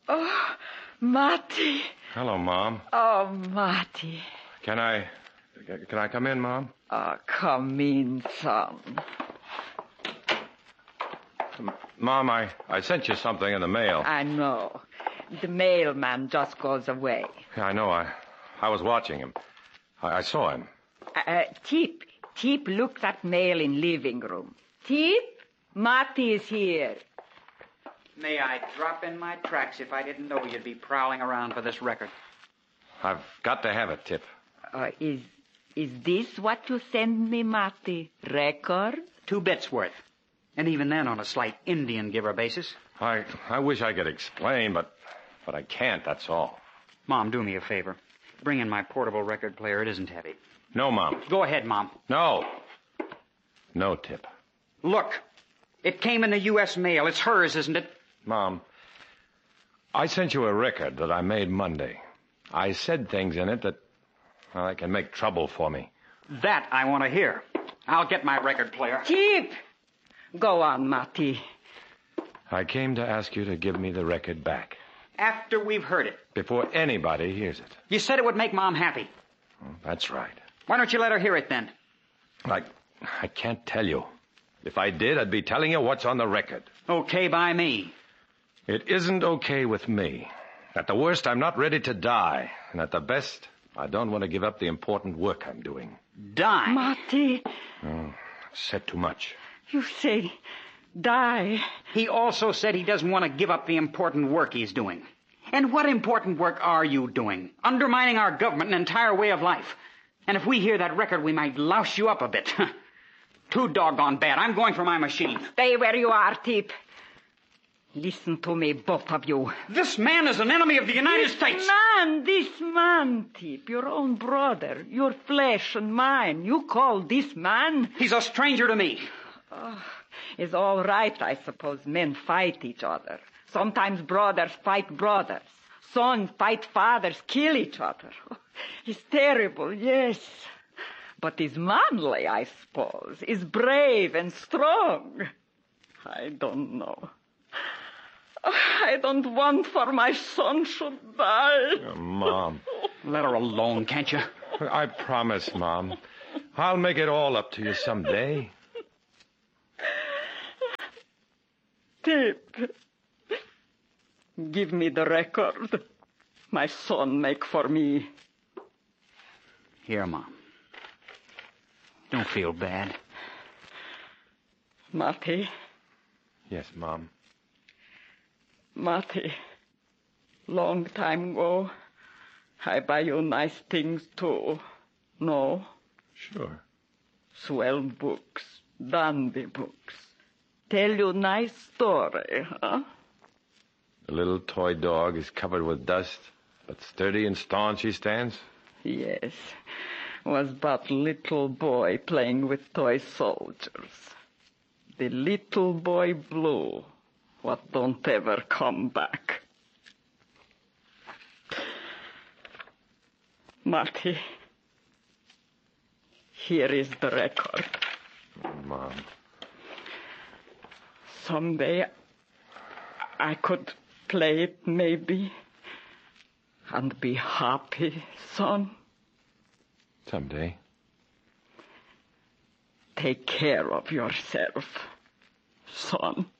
Oh, Marty. Hello, Mom. Oh, Marty. Can I come in, Mom? Oh, come in, son. Mom, I sent you something in the mail. I know. The mailman just goes away. Yeah, I know. I was watching him. I saw him. Tip looked at mail in living room. Tip, Marty is here. May I drop in my tracks if I didn't know you'd be prowling around for this record? I've got to have it, Tip. Is this what you send me, Marty? Record? 2 bits worth. And even then on a slight Indian giver basis. I wish I could explain, but I can't, that's all. Mom, do me a favor. Bring in my portable record player. It isn't heavy. No, Mom. Go ahead, Mom. No. No, Tip. Look. It came in the U.S. mail. It's hers, isn't it? Mom, I sent you a record that I made Monday. I said things in it that can make trouble for me. That I want to hear. I'll get my record player. Tip! Go on, Marty. I came to ask you to give me the record back. After we've heard it. Before anybody hears it. You said it would make Mom happy. Oh, that's right. Why don't you let her hear it then? I can't tell you. If I did, I'd be telling you what's on the record. Okay by me. It isn't okay with me. At the worst, I'm not ready to die. And at the best, I don't want to give up the important work I'm doing. Die? Marty. Oh, I've said too much. You say die. He also said he doesn't want to give up the important work he's doing. And what important work are you doing? Undermining our government and entire way of life. And if we hear that record, we might louse you up a bit. Too doggone bad. I'm going for my machine. Stay where you are, Tip. Listen to me, both of you. This man is an enemy of the United States. This man, Tip, your own brother, your flesh and mine. You call this man? He's a stranger to me. It's all right, I suppose. Men fight each other. Sometimes brothers fight brothers. Sons fight fathers, kill each other. He's terrible, yes. But he's manly, I suppose. He's brave and strong. I don't know. I don't want for my son should die. Mom. Let her alone, can't you? I promise, Mom. I'll make it all up to you someday. Tip, give me the record my son make for me. Here, Mom. Don't feel bad. Marty. Yes, Mom. Marty, long time ago, I buy you nice things too. No? Sure. Swell books, dandy books. Tell you nice story, huh? The little toy dog is covered with dust, but sturdy and staunch he stands? Yes. Was but little boy playing with toy soldiers. The little boy blue, what don't ever come back. Marty, here is the record. Mom. Someday I could play it, maybe, and be happy, son. Someday. Take care of yourself, son.